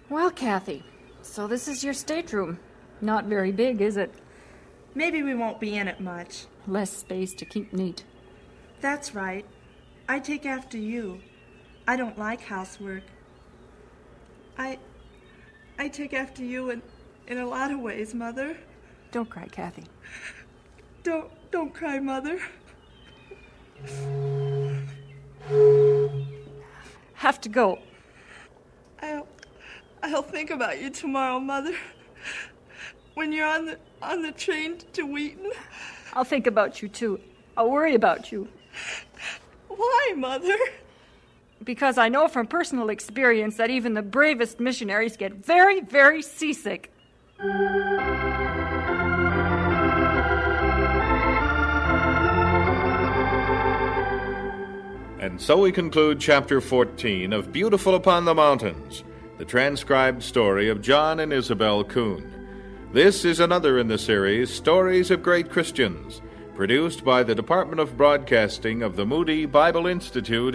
Well, Kathy, so this is your stateroom. Not very big, is it? Maybe we won't be in it much. Less space to keep neat. That's right. I take after you. I don't like housework. I take after you in a lot of ways, Mother. Don't cry, Kathy. Don't cry, Mother. Have to go. I'll think about you tomorrow, Mother. When you're on the train to Wheaton. I'll think about you, too. I'll worry about you. Why, Mother? Because I know from personal experience that even the bravest missionaries get very, very seasick. And so we conclude Chapter 14 of Beautiful Upon the Mountains, the transcribed story of John and Isabel Kuhn. This is another in the series, Stories of Great Christians, produced by the Department of Broadcasting of the Moody Bible Institute